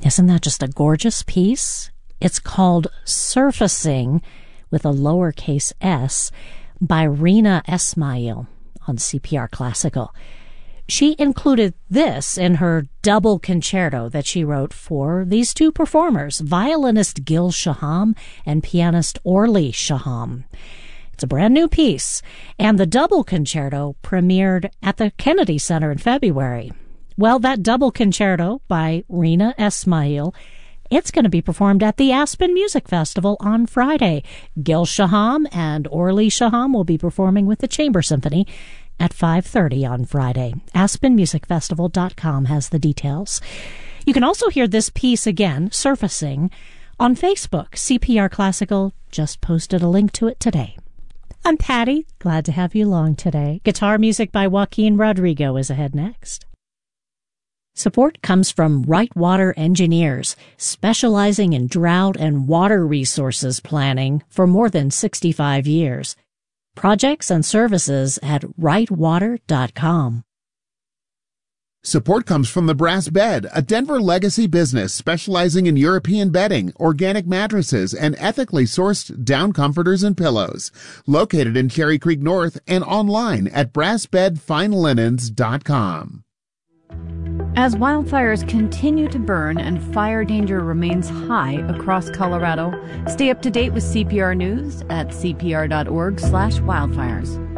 Isn't that just a gorgeous piece? It's called Surfacing with a lowercase s by Rina Esmail on CPR Classical. She included this in her double concerto that she wrote for these two performers, violinist Gil Shaham and pianist Orly Shaham. It's a brand new piece, and the double concerto premiered at the Kennedy Center in February. Well, that double concerto by Rina Esmail, it's going to be performed at the Aspen Music Festival on Friday. Gil Shaham and Orly Shaham will be performing with the Chamber Symphony at 5:30 on Friday. AspenMusicFestival.com has the details. You can also hear this piece again, Surfacing, on Facebook. CPR Classical just posted a link to it today. I'm Patty. Glad to have you along today. Guitar music by Joaquin Rodrigo is ahead next. Support comes from Right Water Engineers, specializing in drought and water resources planning for more than 65 years. Projects and services at rightwater.com. Support comes from the Brass Bed, a Denver legacy business specializing in European bedding, organic mattresses, and ethically sourced down comforters and pillows. Located in Cherry Creek North and online at brassbedfinelinens.com. As wildfires continue to burn and fire danger remains high across Colorado, stay up to date with CPR News at cpr.org/wildfires.